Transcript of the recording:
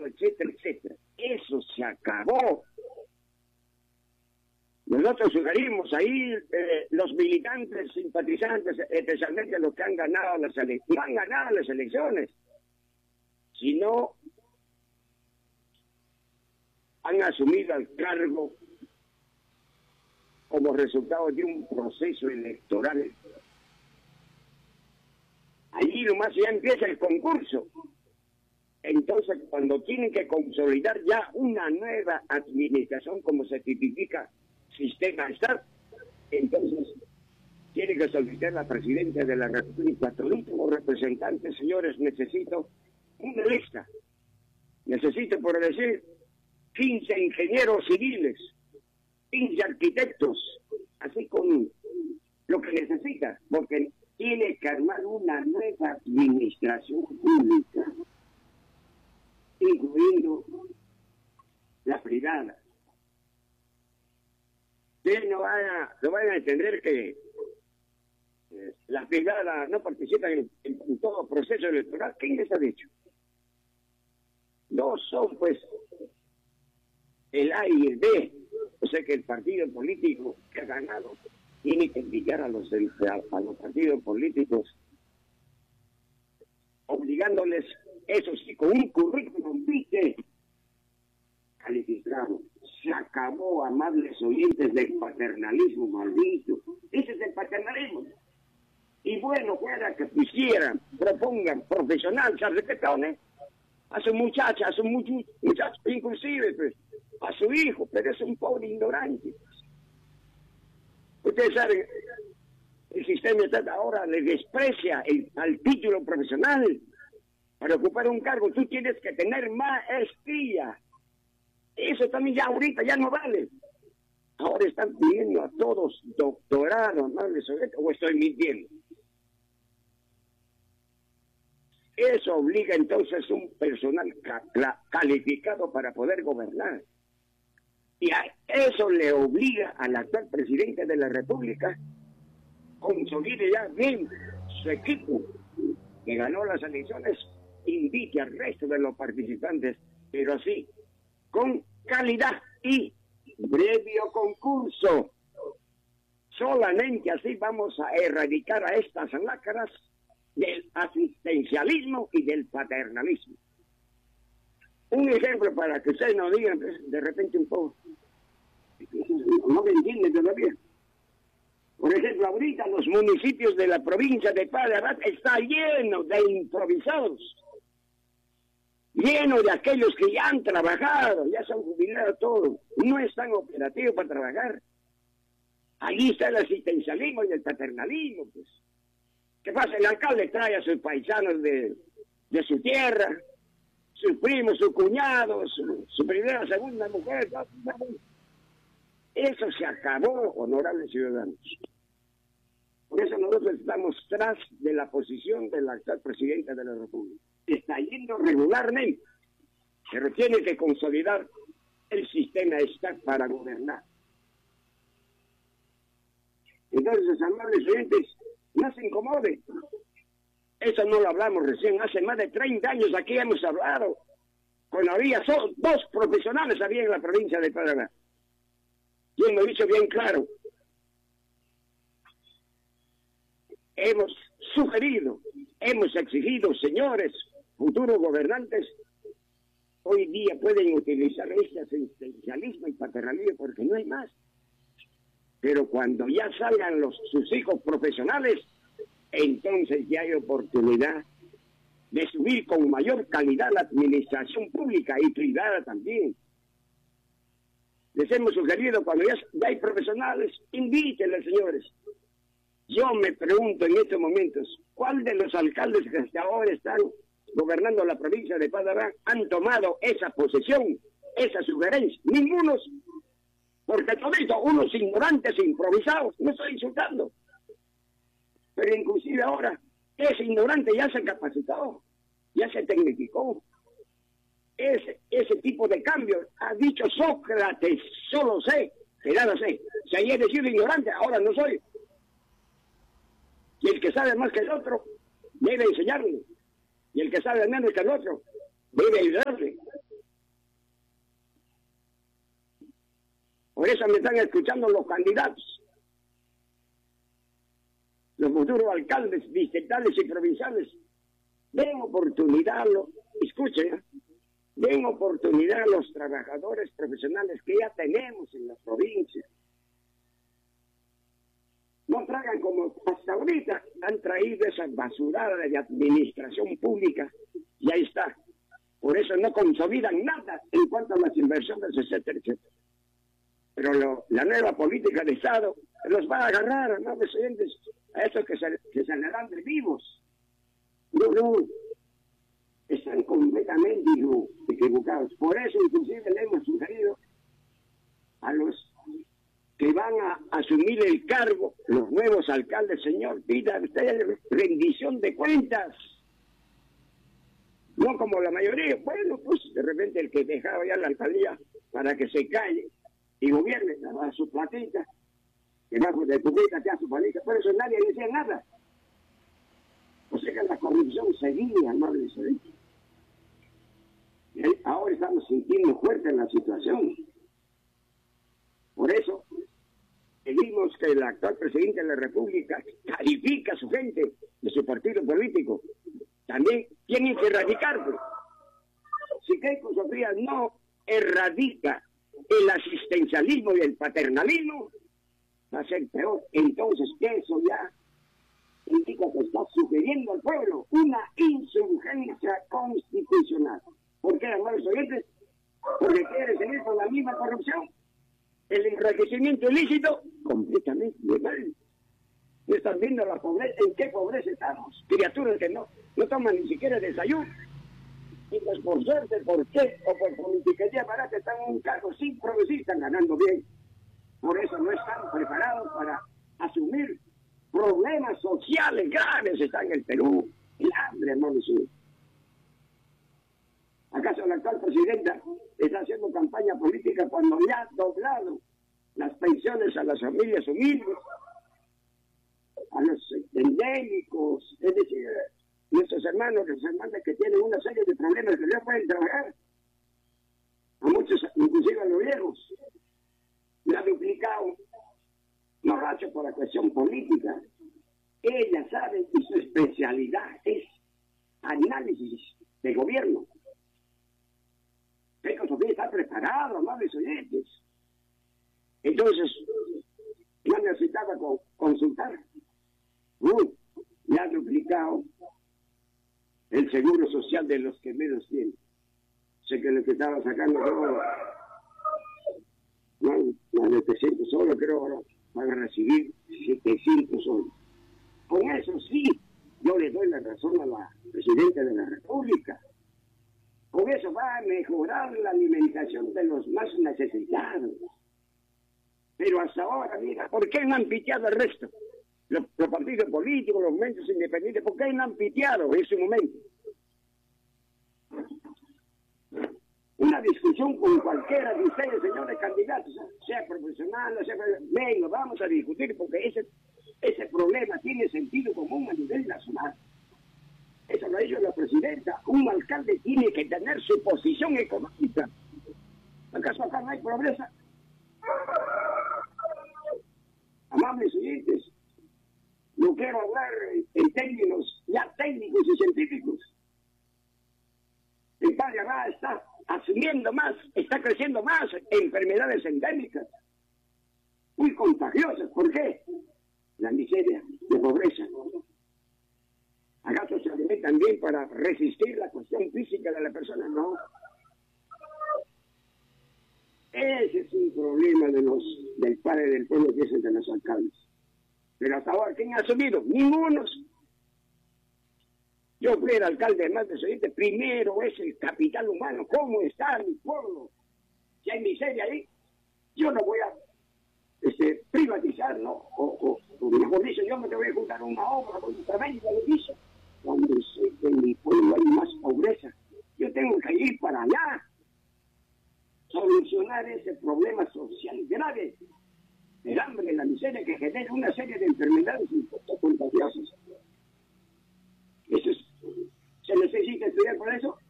gobierno, etcétera, etcétera. Eso se acabó. Nosotros sugerimos ahí los militantes, simpatizantes, especialmente los que han ganado las elecciones, no han ganado las elecciones, sino han asumido el cargo como resultado de un proceso electoral. Allí nomás ya empieza el concurso. Entonces, cuando tienen que consolidar ya una nueva administración, como se tipifica sistema Estado, entonces tiene que solicitar la presidencia de la República. Todísimos representantes, señores, necesito una lista. Necesito, por decir, 15 ingenieros civiles, 15 arquitectos, así con lo que necesita, porque tiene que armar una nueva administración pública, incluyendo la privada. Ustedes no van a entender que la privada no participa en todo proceso electoral. ¿Quién les ha dicho? No son, pues, el A y el B. O sea que el partido político que ha ganado tiene que invitar a los partidos políticos, obligándoles, eso sí, con un currículum vitae calificado. Se acabó, amables oyentes, del paternalismo maldito. Ese es el paternalismo. Y bueno, fuera que quisieran, propongan profesional, respetones a su muchacha, a su muchacho, inclusive pues, a su hijo, pero es un pobre ignorante. Ustedes saben, el sistema estatal ahora le desprecia al título profesional. Para ocupar un cargo tú tienes que tener maestría. Eso también ya ahorita ya no vale. Ahora están pidiendo a todos doctorado, ¿no? ¿O estoy mintiendo? Eso obliga entonces un personal calificado para poder gobernar. Y a eso le obliga al actual presidente de la República consolide ya bien su equipo que ganó las elecciones, invite al resto de los participantes, pero así, con calidad y previo concurso. Solamente así vamos a erradicar a estas lacras del asistencialismo y del paternalismo. Un ejemplo para que ustedes no digan de repente un poco, no me entienden todavía. Por ejemplo, ahorita los municipios de la provincia de Padre está lleno de improvisados, lleno de aquellos que ya han trabajado, ya se han jubilado todo, no están operativos para trabajar. Allí está el asistencialismo y el paternalismo, pues. ¿Qué pasa? El alcalde trae a sus paisanos de su tierra, sus primos, sus cuñados, su primera, segunda mujer. Eso se acabó, honorables ciudadanos. Por eso nosotros estamos tras de la posición del actual presidente de la República. Está yendo regularmente, pero tiene que consolidar el sistema Estado para gobernar. Entonces, amables oyentes, no se incomode. Eso no lo hablamos recién. Hace más de 30 años aquí hemos hablado. Cuando había solo 2 profesionales había en la provincia de Paraná. Y hemos dicho bien claro. Hemos sugerido, hemos exigido, señores, futuros gobernantes, hoy día pueden utilizar este asistencialismo y paternalismo porque no hay más. Pero cuando ya salgan sus hijos profesionales, entonces ya hay oportunidad de subir con mayor calidad la administración pública y privada también. Les hemos sugerido, cuando ya hay profesionales, invítenles, señores. Yo me pregunto en estos momentos, ¿cuál de los alcaldes que hasta ahora están gobernando la provincia de Padre han tomado esa posesión, esa sugerencia? Ninguno. Porque todito, unos ignorantes improvisados, no estoy insultando. Pero inclusive ahora, ese ignorante ya se capacitó, ya se tecnificó. Ese tipo de cambio, ha dicho Sócrates, solo sé, que nada sé. Si ayer he sido ignorante, ahora no soy. Y el que sabe más que el otro, debe enseñarle. Y el que sabe menos que el otro, debe ayudarle. Por eso me están escuchando los candidatos, los futuros alcaldes distritales y provinciales. Den oportunidad, escuchen, den oportunidad a los trabajadores profesionales que ya tenemos en las provincias. No traigan como hasta ahorita han traído esa basurada de administración pública y ahí está. Por eso no consolidan nada en cuanto a las inversiones, etcétera, etcétera. Pero la nueva política de Estado los va a agarrar, ¿no? A esos que se le dan de vivos. No, están completamente equivocados. Por eso inclusive le hemos sugerido a los que van a asumir el cargo, los nuevos alcaldes, señor, pidan ustedes rendición de cuentas. No como la mayoría. Bueno, pues de repente el que dejaba ya la alcaldía para que se calle y gobierne a su platita, debajo de tu vida, ya su palita, por eso nadie decía nada. O sea que la corrupción seguía, no les ahora estamos sintiendo fuerte en la situación. Por eso pedimos que el actual presidente de la República califique a su gente de su partido político. También tienen que erradicarlo. Si Keiko Sofía no erradica el asistencialismo y el paternalismo, va a ser peor. Entonces eso ya indica que está sugiriendo al pueblo una insurgencia constitucional. ¿Por qué, amables oyentes? Porque quiere seguir con la misma corrupción, el enriquecimiento ilícito, completamente legal. No están viendo la pobreza, en qué pobreza estamos. Criaturas que no toman ni siquiera desayuno. Y pues por suerte, ¿por qué? O por politiquería barata están en un cargo sin producir, están ganando bien. Por eso no están preparados para asumir problemas sociales graves. Está en el Perú, el hambre, no les sube. ¿Acaso la actual presidenta está haciendo campaña política cuando ya ha doblado las pensiones a las familias humildes, a los endémicos, es decir, nuestros hermanos, las hermanas que tienen una serie de problemas que ya pueden trabajar, a muchos, inclusive a los viejos, la ha duplicado? No lo ha hecho por la cuestión política. Ella sabe que su especialidad es análisis de gobierno. Keiko Sofía está preparado, amables oyentes. Entonces, no necesitaba consultar. Le ha duplicado el seguro social de los que menos tienen. Sé que lo que estaba sacando no, de 300 soles, creo ahora van a recibir 700 soles. Con eso sí, yo le doy la razón a la presidenta de la República. Con eso va a mejorar la alimentación de los más necesitados. Pero hasta ahora, mira, ¿por qué no han piteado el resto? Los partidos políticos, los medios independientes, ¿por qué no han piteado en su momento? Una discusión con cualquiera de ustedes, señores candidatos, sea profesional, sea... Venga, vamos a discutir porque ese problema tiene sentido común a nivel nacional. Eso lo ha dicho la presidenta. Un alcalde tiene que tener su posición económica. ¿Acaso acá no hay pobreza? Amables oyentes, no quiero hablar en términos ya técnicos y científicos. El Padre Abad está asumiendo más, está creciendo más enfermedades endémicas, muy contagiosas. ¿Por qué? La miseria, la pobreza. ¿Acaso se alimentan bien para resistir la cuestión física de la persona? No. Ese es un problema del padre del pueblo, que es el de los alcaldes. Pero hasta ahora, ¿quién ha asumido? Ninguno. Yo fui el alcalde más de Soyente. Primero es el capital humano. ¿Cómo está mi pueblo? Si hay miseria ahí, yo no voy a privatizar, ¿no? O mejor dicho, yo no te voy a juntar una obra con un tremendo edificio. Cuando sé que en mi pueblo hay más pobreza, yo tengo que ir para allá, solucionar ese problema social grave, el hambre, la miseria que genera una serie de enfermedades contagiosas. Se necesita estudiar por eso.